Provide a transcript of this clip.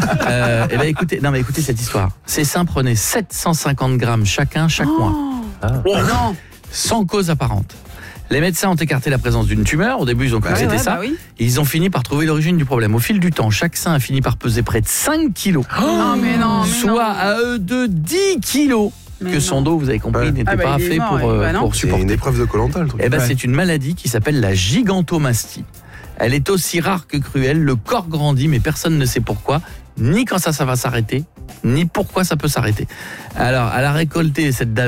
Écoutez cette histoire. Ces seins prenaient 750 grammes chacun chaque mois. Non. Sans cause apparente. Les médecins ont écarté la présence d'une tumeur. Au début, ils ont cru que c'était ça. Bah oui. Et ils ont fini par trouver l'origine du problème. Au fil du temps, chaque sein a fini par peser près de 5 kilos. Soit à eux deux 10 kilos. Son dos, vous avez compris, n'était pas fait pour supporter. C'est une épreuve de Koh-Lanta, le truc. C'est une maladie qui s'appelle la gigantomastie. Elle est aussi rare que cruelle. Le corps grandit, mais personne ne sait pourquoi, ni quand ça va s'arrêter, ni pourquoi ça peut s'arrêter. Alors, elle a récolté cette dame